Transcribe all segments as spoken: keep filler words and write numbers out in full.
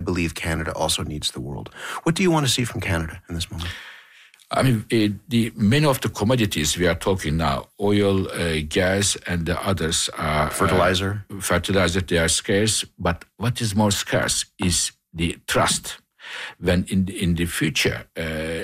believe Canada also needs the world. What do you want to see from Canada in this moment? I mean, uh, the many of the commodities we are talking now, oil, uh, gas, and the others are... Fertilizer. Uh, fertilizer, they are scarce. But what is more scarce is the trust. When in the, in the future, uh,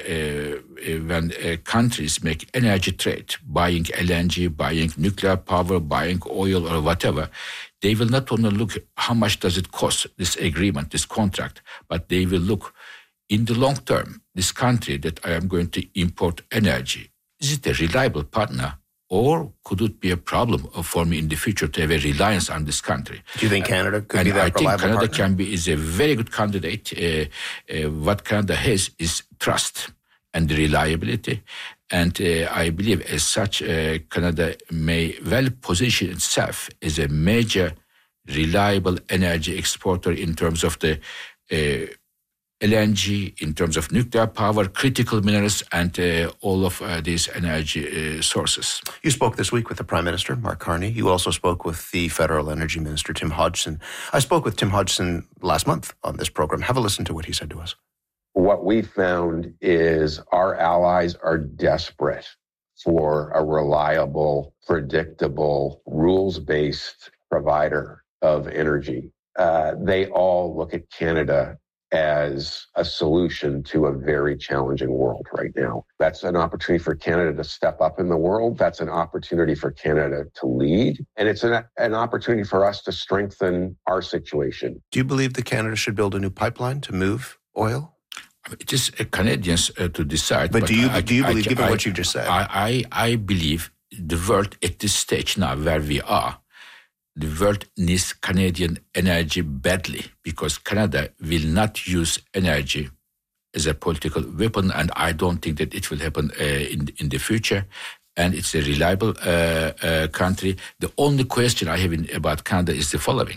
uh, when uh, countries make energy trade, buying L N G, buying nuclear power, buying oil or whatever, they will not only look how much does it cost, this agreement, this contract, but they will look in the long term, this country that I am going to import energy, is it a reliable partner? Or could it be a problem for me in the future to have a reliance on this country? Do you think Canada could and be that I think Canada partner? can be is a very good candidate. Uh, uh, what Canada has is trust and reliability, and uh, I believe as such, uh, Canada may well position itself as a major, reliable energy exporter in terms of the Uh, L N G, in terms of nuclear power, critical minerals, and uh, all of uh, these energy uh, sources. You spoke this week with the Prime Minister, Mark Carney. You also spoke with the Federal Energy Minister, Tim Hodgson. I spoke with Tim Hodgson last month on this program. Have a listen to what he said to us. What we found is our allies are desperate for a reliable, predictable, rules-based provider of energy. Uh, they all look at Canada as a solution to a very challenging world right now. That's an opportunity for Canada to step up in the world. That's an opportunity for Canada to lead. And it's an, an opportunity for us to strengthen our situation. Do you believe that Canada should build a new pipeline to move oil? It is uh, Canadians uh, to decide. But, but do you I, do you believe, I, given I, what you just said? I, I, I believe the world at this stage now where we are, the world needs Canadian energy badly because Canada will not use energy as a political weapon, and I don't think that it will happen uh, in in the future. And it's a reliable uh, uh, country. The only question I have in, about Canada is the following: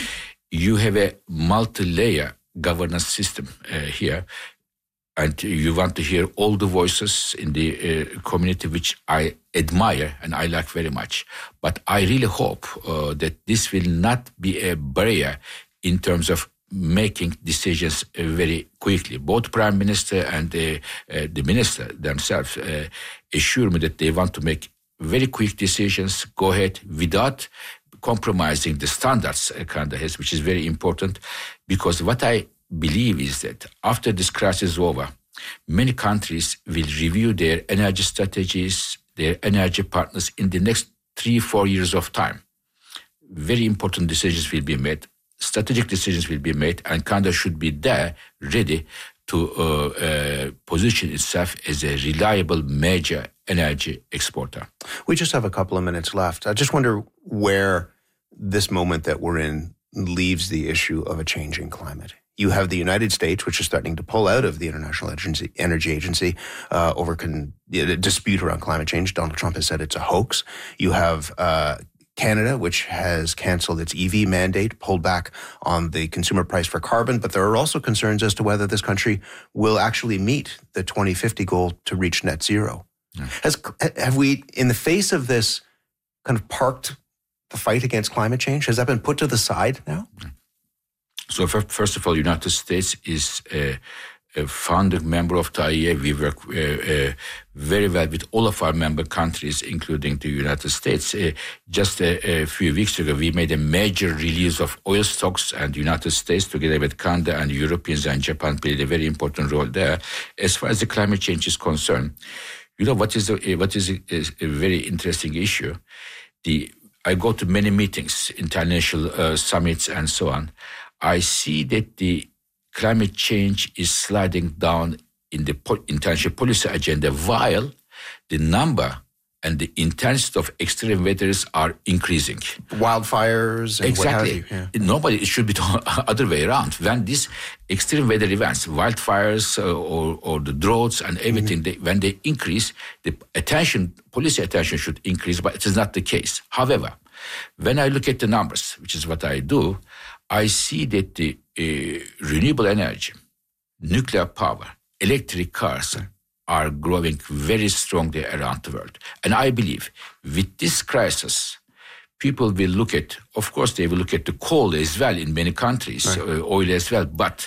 you have a multi-layer governance system uh, here, and you want to hear all the voices in the uh, community, which I admire and I like very much. But I really hope uh, that this will not be a barrier in terms of making decisions uh, very quickly. Both Prime Minister and uh, uh, the Minister themselves uh, assure me that they want to make very quick decisions, go ahead without compromising the standards Canada has, which is very important, because what I believe is that after this crisis is over, many countries will review their energy strategies, their energy partners in the next three, four years of time. Very important decisions will be made, strategic decisions will be made, and Canada should be there, ready to uh, uh, position itself as a reliable major energy exporter. We just have a couple of minutes left. I just wonder where this moment that we're in leaves the issue of a changing climate. You have the United States, which is threatening to pull out of the International Energy Agency uh, over con- a dispute around climate change. Donald Trump has said it's a hoax. You have uh, Canada, which has canceled its E V mandate, pulled back on the consumer price for carbon. But there are also concerns as to whether this country will actually meet the twenty fifty goal to reach net zero. Yeah. Has, have we, in the face of this, kind of parked the fight against climate change? Has that been put to the side now? Yeah. So first of all, United States is a, a founding member of the I E A. We work uh, uh, very well with all of our member countries, including the United States. Uh, just a, a few weeks ago, we made a major release of oil stocks, and the United States, together with Canada and Europeans and Japan, played a very important role there. As far as the climate change is concerned, you know what is a, what is a, a very interesting issue? The I go to many meetings, international uh, summits, and so on. I see that the climate change is sliding down in the po- international policy agenda, while the number and the intensity of extreme weathers are increasing. Wildfires and exactly. what have you. Yeah. Nobody, it should be the other way around. When these extreme weather events, wildfires uh, or, or the droughts and everything, mm-hmm. they, when they increase, the attention, policy attention should increase, but it is not the case. However, when I look at the numbers, which is what I do, I see that the uh, renewable energy, nuclear power, electric cars are growing very strongly around the world. And I believe with this crisis, people will look at, of course, they will look at the coal as well in many countries, right. uh, oil as well, but